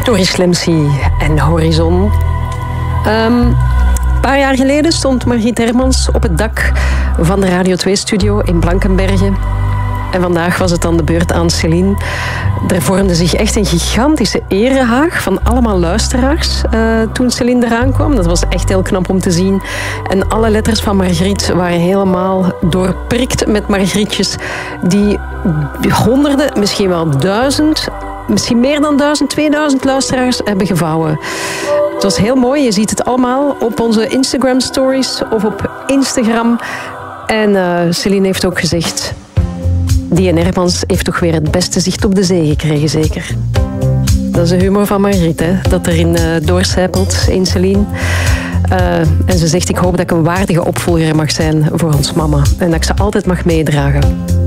Doris Lemsie en Horizon. Een paar jaar geleden stond Margriet Hermans op het dak van de Radio 2-studio in Blankenberge. En vandaag was het dan de beurt aan Céline. Er vormde zich echt een gigantische erehaag van allemaal luisteraars toen Céline eraan kwam. Dat was echt heel knap om te zien. En alle letters van Margriet waren helemaal doorprikt met Margrietjes die honderden, misschien wel 1000, misschien meer dan 1000, 2000 luisteraars hebben gevouwen. Het was heel mooi. Je ziet het allemaal op onze Instagram stories of op Instagram. En Céline heeft ook gezegd, die Hermans heeft toch weer het beste zicht op de zee gekregen, zeker. Dat is de humor van Margriet, hè? Dat erin doorcijpelt in Céline. En ze zegt, ik hoop dat ik een waardige opvolger mag zijn voor ons mama. En dat ik ze altijd mag meedragen.